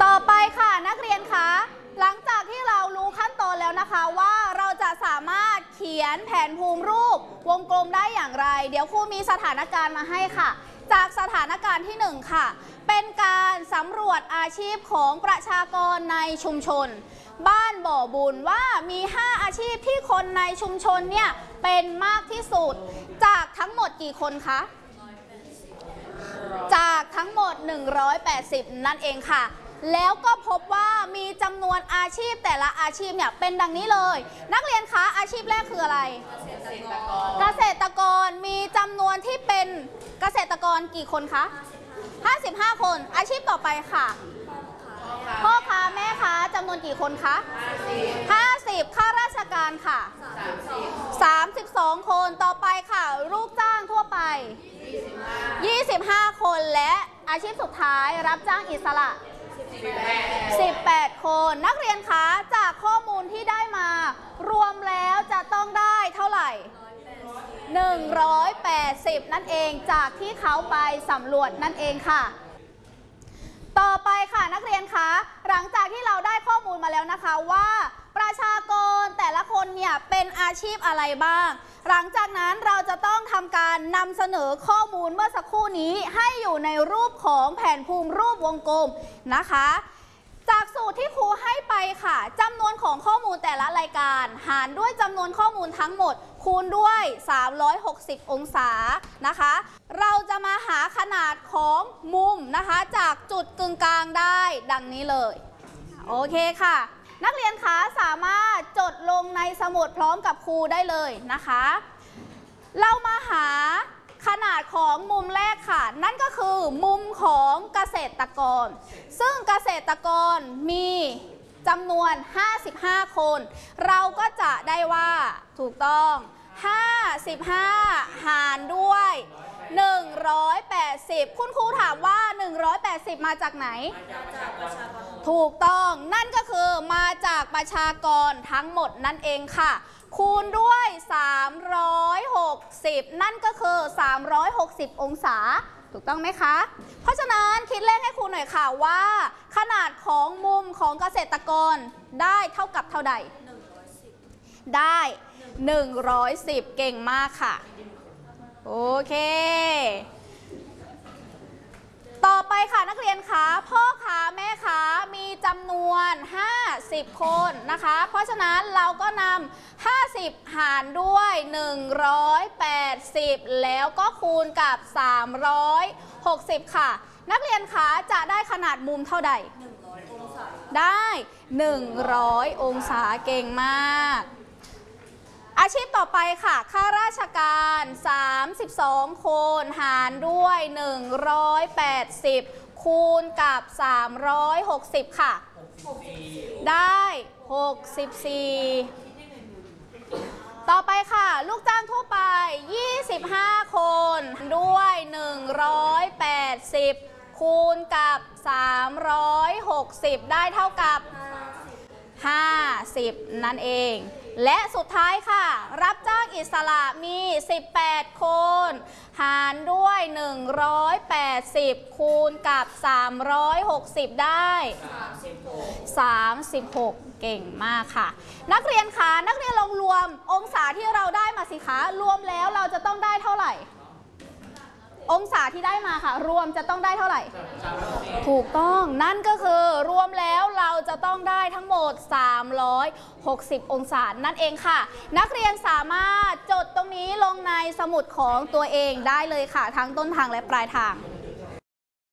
ต่อไปค่ะนักเรียนคะหลังจากที่เรารู้ขั้นตอนแล้วนะคะว่าเราจะสามารถเขียนแผนภูมิรูปวงกลมได้อย่างไรเดี๋ยวครูมีสถานการณ์มาให้ค่ะจากสถานการณ์ที่1ค่ะเป็นการสำรวจอาชีพของประชากรในชุมชนบ้านบ่อบุญว่ามี5อาชีพที่คนในชุมชนเนี่ยเป็นมากที่สุดจากทั้งหมดกี่คนคะจากทั้งหมด180นั่นเองค่ะแล้วก็พบว่ามีจำนวนอาชีพแต่ละอาชีพเนี่ยเป็นดังนี้เลยนักเรียนคะอาชีพแรกคืออะไรเกษตรกรมีจำนวนที่เป็นเกษตรกรกี่คนคะ55คนอาชีพต่อไปค่ะพ่อค้าแม่ค้าจำนวนกี่คนคะ50ข้าราชการค่ะ32คนต่อไปค่ะลูกจ้างทั่วไป25คนและอาชีพสุดท้ายรับจ้างอิสระ18คนนักเรียนคะจากข้อมูลที่ได้มารวมแล้วจะต้องได้เท่าไหร่180นั่นเองจากที่เขาไปสำรวจนั่นเองค่ะต่อไปค่ะนักเรียนคะหลังจากที่เราได้ข้อมูลมาแล้วนะคะว่าประชากรแต่ละคนเนี่ยเป็นอาชีพอะไรบ้างหลังจากนั้นเราจะต้องทำการนำเสนอข้อมูลเมื่อสักครู่นี้ให้อยู่ในรูปของแผนภูมิรูปวงกลมนะคะจากสูตรที่ครูให้ไปค่ะจำนวนของข้อมูลแต่ละรายการหารด้วยจำนวนข้อมูลทั้งหมดคูณด้วย360องศานะคะเราจะมาหาขนาดของมุมนะคะจากจุดกึ่งกลางได้ดังนี้เลยโอเคค่ะนักเรียนคะสามารถจดลงในสมุดพร้อมกับครูได้เลยนะคะเรามาหาขนาดของมุมแรกค่ะนั่นก็คือมุมของเกษตรกรซึ่งเกษตรกรมีจำนวน55คนเราก็จะได้ว่าถูกต้อง55หารด้วย180คุณครูถามว่า180มาจากไหนถูกต้องนั่นก็คือมาจากประชากรทั้งหมดนั่นเองค่ะคูณด้วย360นั่นก็คือ360องศาถูกต้องไหมคะเพราะฉะนั้นคิดเลขให้ครูหน่อยค่ะว่าขนาดของมุมของเกษตรกรได้เท่ากับเท่าใดได้110เก่งมากค่ะโอเคต่อไปค่ะนักเรียนคะพ่อค้าแม่ค้ามีจำนวน50คนนะคะเพราะฉะนั้นเราก็นำ50หารด้วย180แล้วก็คูณกับ360ค่ะนักเรียนคะจะได้ขนาดมุมเท่าใดได้100องศาเก่งมากอาชีพต่อไปค่ะข้าราชการ32คนหารด้วย180คูณกับ360ค่ะได้64ต่อไปค่ะลูกจ้างทั่วไป25คนด้วย180คูณกับ360ได้เท่ากับ50นั่นเองและสุดท้ายค่ะรับจ้างอิสระมี18คนหารด้วย180คูณกับ360ได้36เก่งมากค่ะนักเรียนคะนักเรียนลองรวมองศาที่เราได้มาสิคะรวมแล้วเราจะต้องได้เท่าไหร่องศาที่ได้มาค่ะรวมจะต้องได้เท่าไหร่ถูกต้องนั่นก็คือรวมแล้วเราจะต้องได้ทั้งหมด360องศานั่นเองค่ะนักเรียนสามารถจดตรงนี้ลงในสมุดของตัวเองได้เลยค่ะทั้งต้นทางและปลายทาง